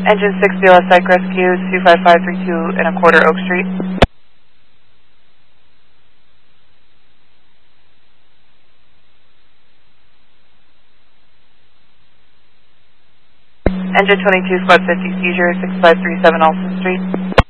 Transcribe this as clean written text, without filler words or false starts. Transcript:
Engine 60 Psych Rescue 25532 and a quarter Oak Street. Engine 22 Squad 50 Seizure 6537 Alston Street.